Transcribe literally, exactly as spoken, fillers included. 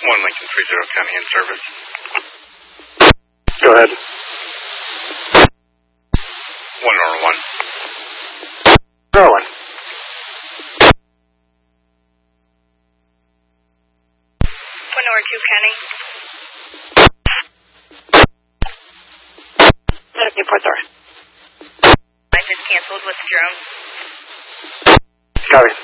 One Lincoln three zero County in service. Go ahead. One Nora one. Nora one. One Nora two County. Okay, Port Thor. I just canceled with the drone. Copy.